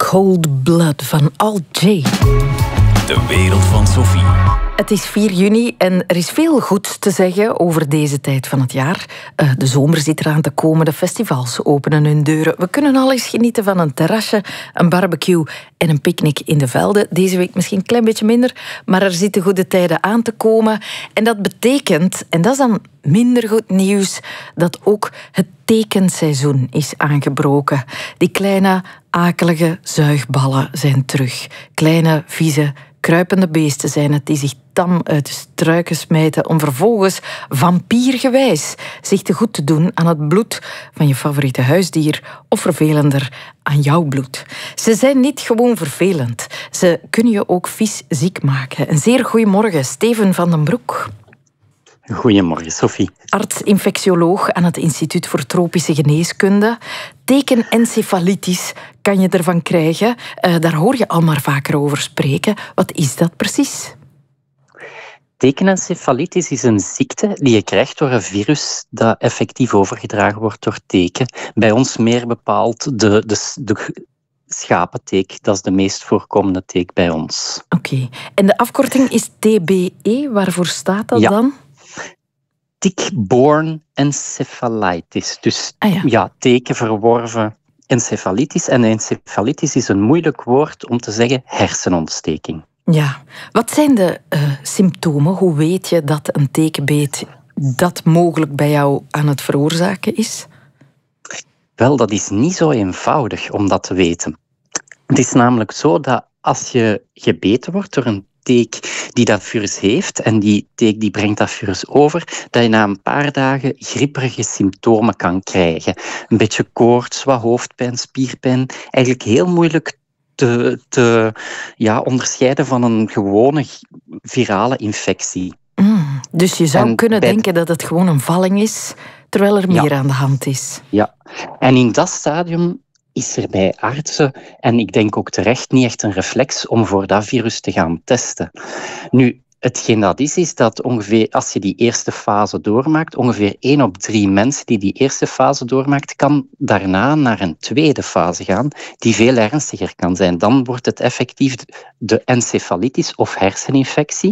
Cold Blood van Al J. De wereld van Sophie. Het is 4 juni en er is veel goeds te zeggen over deze tijd van het jaar. De zomer zit eraan te komen, de festivals openen hun deuren. We kunnen al eens genieten van een terrasje, een barbecue en een picknick in de velden. Deze week misschien een klein beetje minder, maar er zitten goede tijden aan te komen. En dat betekent, en dat is dan minder goed nieuws, dat ook het tekenseizoen is aangebroken. Die kleine, akelige zuigballen zijn terug. Kleine, vieze, kruipende beesten zijn het die zich tam uit de struiken smijten om vervolgens vampiergewijs zich te goed te doen aan het bloed van je favoriete huisdier of vervelender aan jouw bloed. Ze zijn niet gewoon vervelend. Ze kunnen je ook vies ziek maken. Een zeer goeiemorgen, Steven van den Broek. Goedemorgen, Sophie. Arts-infectioloog aan het Instituut voor Tropische Geneeskunde. Tekenencefalitis kan je ervan krijgen. Daar hoor je al maar vaker over spreken. Wat is dat precies? Tekenencefalitis is een ziekte die je krijgt door een virus dat effectief overgedragen wordt door teken. Bij ons meer bepaald de schapenteek. Dat is de meest voorkomende teek bij ons. Oké. En de afkorting is TBE. Waarvoor staat dat dan? Tick-borne encephalitis. Dus teken verworven encefalitis. En encefalitis is een moeilijk woord om te zeggen hersenontsteking. Ja. Wat zijn de symptomen? Hoe weet je dat een tekenbeet dat mogelijk bij jou aan het veroorzaken is? Wel, dat is niet zo eenvoudig om dat te weten. Het is namelijk zo dat als je gebeten wordt door een teek die dat virus heeft en die teek die brengt dat virus over, dat je na een paar dagen grieperige symptomen kan krijgen. Een beetje koorts, wat hoofdpijn, spierpijn. Eigenlijk heel moeilijk te onderscheiden van een gewone virale infectie. Dus je zou kunnen denken dat het gewoon een valling is, terwijl er meer aan de hand is. Ja, en in dat stadium is er bij artsen, en ik denk ook terecht, niet echt een reflex om voor dat virus te gaan testen. Nu, hetgeen dat is dat ongeveer, als je die eerste fase doormaakt, ongeveer 1 op 3 mensen die eerste fase doormaakt, kan daarna naar een tweede fase gaan, die veel ernstiger kan zijn. Dan wordt het effectief de encefalitis of herseninfectie.